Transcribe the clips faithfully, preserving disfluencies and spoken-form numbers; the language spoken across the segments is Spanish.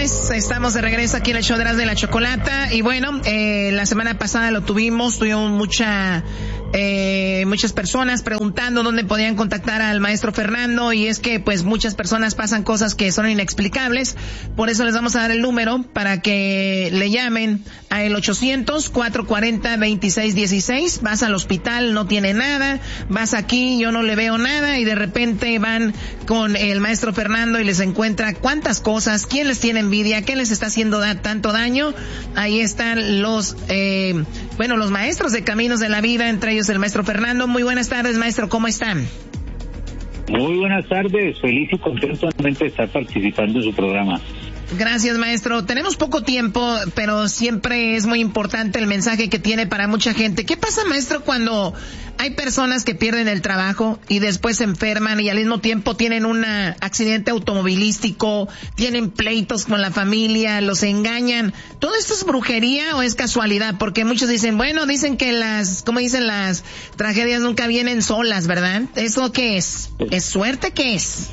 tardes, estamos de regreso aquí en el show de Erasmo y la Chocolata. Y bueno, eh, la semana pasada lo tuvimos, tuvimos mucha, eh, muchas personas preguntando dónde podían contactar al maestro Fernando, y es que pues muchas personas pasan cosas que son inexplicables. Por eso les vamos a dar el número para que le llamen a el ochocientos, cuatrocientos cuarenta, veintiséis dieciséis. Vas al hospital, no tiene nada, vas aquí, yo no le veo nada, y de repente van con el maestro Fernando y les encuentra cuántas cosas, quién les tiene envidia, qué les está haciendo da- tanto daño. Ahí están los, eh, bueno, los maestros de Caminos de la Vida, entre ellos el maestro Fernando. Muy buenas tardes, maestro, ¿cómo están? Muy buenas tardes, feliz y contento de estar participando en su programa. Gracias, maestro. Tenemos poco tiempo, pero siempre es muy importante el mensaje que tiene para mucha gente. ¿Qué pasa, maestro, cuando hay personas que pierden el trabajo y después se enferman y al mismo tiempo tienen un accidente automovilístico, tienen pleitos con la familia, los engañan? ¿Todo esto es brujería o es casualidad? Porque muchos dicen, bueno, dicen que las, ¿cómo dicen? Las tragedias nunca vienen solas, ¿verdad? ¿Eso qué es? ¿Es suerte? ¿Qué es?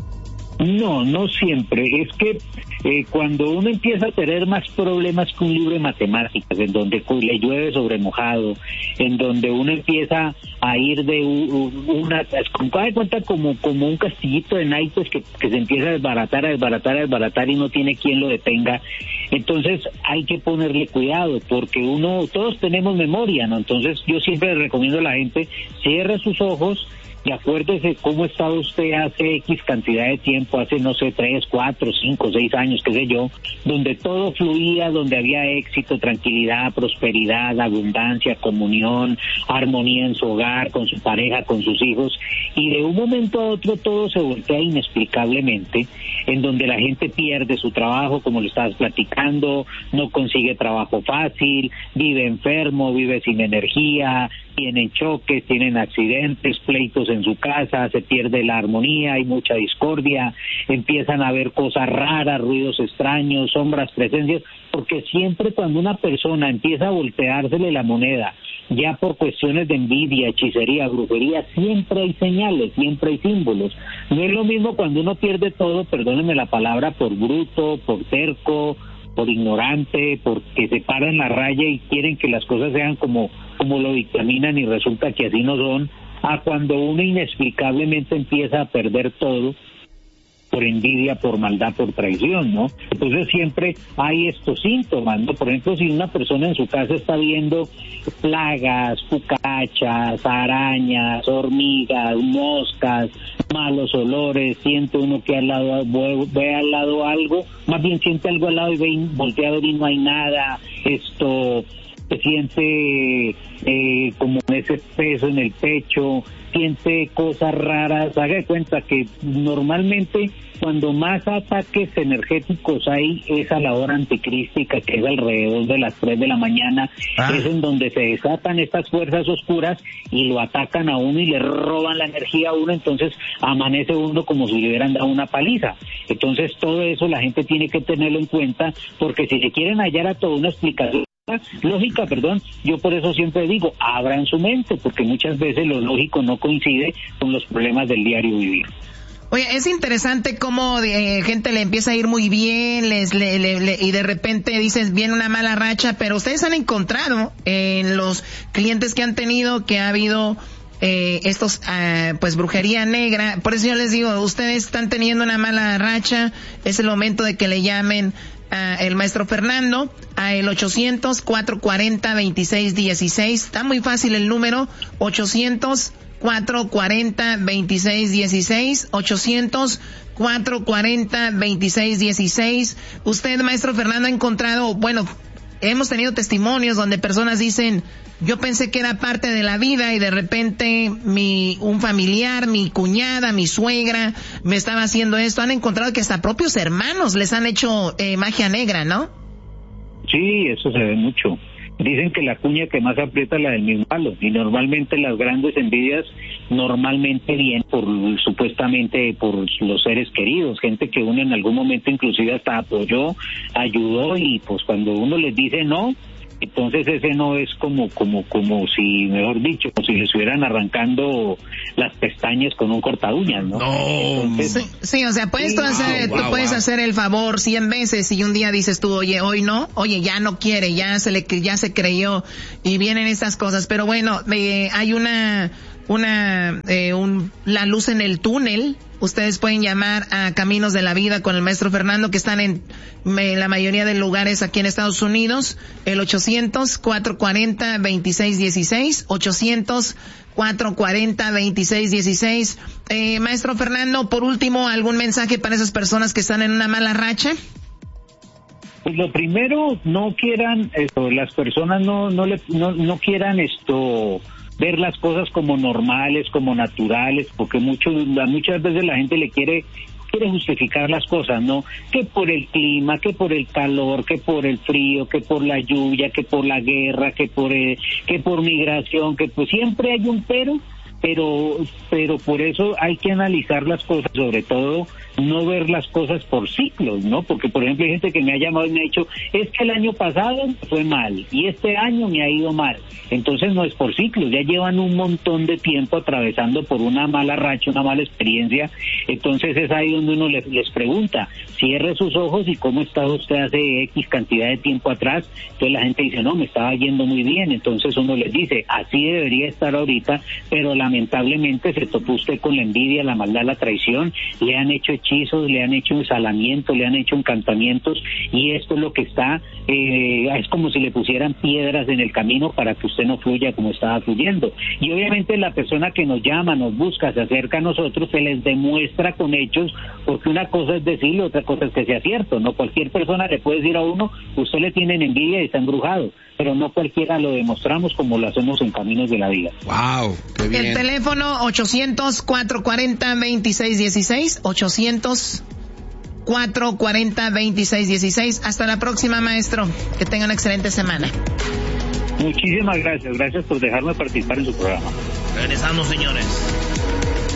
No, no siempre. Es que eh, cuando uno empieza a tener más problemas que un libro de matemáticas, en donde le llueve sobre mojado, en donde uno empieza a ir de una, con cada cuenta como como un castillito de naipes que, que se empieza a desbaratar, a desbaratar, a desbaratar y no tiene quien lo detenga. Entonces hay que ponerle cuidado, porque uno, todos tenemos memoria, ¿no? Entonces yo siempre le recomiendo a la gente, cierre sus ojos y acuérdese cómo estaba usted hace X cantidad de tiempo, hace, no sé, tres, cuatro, cinco, seis años, qué sé yo, donde todo fluía, donde había éxito, tranquilidad, prosperidad, abundancia, comunión, armonía en su hogar, con su pareja, con sus hijos, y de un momento a otro todo se voltea inexplicablemente, en donde la gente pierde su trabajo, como lo estabas platicando, no consigue trabajo fácil, vive enfermo, vive sin energía, tienen choques, tienen accidentes, pleitos en su casa, se pierde la armonía, hay mucha discordia, empiezan a ver cosas raras, ruidos extraños, sombras, presencias, porque siempre cuando una persona empieza a volteársele la moneda, ya por cuestiones de envidia, hechicería, brujería, siempre hay señales, siempre hay símbolos. No es lo mismo cuando uno pierde todo, perdónenme la palabra, por bruto, por terco, por ignorante, porque se paran la raya y quieren que las cosas sean como, como lo dictaminan y resulta que así no son, a cuando uno inexplicablemente empieza a perder todo por envidia, por maldad, por traición, ¿no? Entonces siempre hay estos síntomas, ¿no? Por ejemplo, si una persona en su casa está viendo plagas, cucarachas, arañas, hormigas, moscas, malos olores, siente uno que al lado ve, ve al lado algo, más bien siente algo al lado y ve voltea y no hay nada, esto se siente eh, como ese peso en el pecho, siente cosas raras. Haga de cuenta que normalmente cuando más ataques energéticos hay es a la hora anticrística, que es alrededor de las tres de la mañana, ah. es en donde se desatan estas fuerzas oscuras y lo atacan a uno y le roban la energía a uno, entonces amanece uno como si le hubieran dado una paliza. Entonces todo eso la gente tiene que tenerlo en cuenta, porque si le quieren hallar a toda una explicación lógica, perdón, yo por eso siempre digo, abran su mente, porque muchas veces lo lógico no coincide con los problemas del diario vivir. Oye, es interesante cómo eh, gente le empieza a ir muy bien, les le, le, le, y de repente dices, viene una mala racha, pero ustedes han encontrado en los clientes que han tenido que ha habido eh, estos, uh, pues brujería negra. Por eso yo les digo, ustedes están teniendo una mala racha, es el momento de que le llamen Uh, el maestro Fernando a el ochocientos, cuatrocientos cuarenta, veintiséis dieciséis. Está muy fácil el número, ochocientos, cuatrocientos cuarenta, veintiséis dieciséis, ochocientos, cuatrocientos cuarenta, veintiséis dieciséis. Usted, maestro Fernando, ha encontrado, bueno, hemos tenido testimonios donde personas dicen, yo pensé que era parte de la vida y de repente mi un familiar, mi cuñada, mi suegra me estaba haciendo esto. Han encontrado que hasta propios hermanos les han hecho eh, magia negra, ¿no? Sí, eso se ve mucho. Dicen que la cuña que más aprieta es la del mismo palo, y normalmente las grandes envidias normalmente vienen por, supuestamente por los seres queridos, gente que uno en algún momento inclusive hasta apoyó, ayudó, y pues cuando uno les dice no, Entonces ese no es como, como, como si, mejor dicho, como si le estuvieran arrancando las pestañas con un corta uñas, ¿no? No. Entonces, sí, sí, o sea, puedes sí, tú hacer, wow, tú wow, puedes wow. hacer el favor cien veces y un día dices tú, oye, hoy no, oye, ya no quiere, ya se le, ya se creyó y vienen estas cosas. Pero bueno, eh, hay una, una, eh, un, la luz en el túnel. Ustedes pueden llamar a Caminos de la Vida con el maestro Fernando, que están en, en la mayoría de lugares aquí en Estados Unidos, el ochocientos, cuatrocientos cuarenta, veintiséis dieciséis, ochocientos, cuatrocientos cuarenta, veintiséis dieciséis. Eh, maestro Fernando, por último, ¿algún mensaje para esas personas que están en una mala racha? Pues lo primero, no quieran esto, las personas no, no le, no, no quieran esto, ver las cosas como normales, como naturales, porque mucho, muchas veces la gente le quiere quiere justificar las cosas, ¿no? Que por el clima, que por el calor, que por el frío, que por la lluvia, que por la guerra, que por el, que por migración, que pues siempre hay un pero, pero pero por eso hay que analizar las cosas, sobre todo no ver las cosas por ciclos, ¿no? Porque, por ejemplo, hay gente que me ha llamado y me ha dicho, es que el año pasado fue mal y este año me ha ido mal. Entonces no es por ciclos, ya llevan un montón de tiempo atravesando por una mala racha, una mala experiencia. Entonces es ahí donde uno les, les pregunta, cierre sus ojos y cómo estaba usted hace X cantidad de tiempo atrás. Entonces la gente dice, no, me estaba yendo muy bien. Entonces uno les dice, así debería estar ahorita, pero lamentablemente se topó usted con la envidia, la maldad, la traición, le han hecho hechizos, le han hecho ensalamiento, le han hecho encantamientos, y esto es lo que está, eh, es como si le pusieran piedras en el camino para que usted no fluya como estaba fluyendo. Y obviamente la persona que nos llama, nos busca, se acerca a nosotros, se les demuestra con hechos, porque una cosa es decirlo, otra cosa es que sea cierto, no cualquier persona le puede decir a uno, usted le tiene envidia y está embrujado, pero no cualquiera lo demostramos como lo hacemos en Caminos de la Vida. Wow, qué bien. El teléfono ochocientos, cuatrocientos cuarenta, veintiséis dieciséis, ochocientos, cuatrocientos cuarenta, veintiséis dieciséis. Hasta la próxima, maestro. Que tenga una excelente semana. Muchísimas gracias. Gracias por dejarme participar en su programa. Regresamos, señores.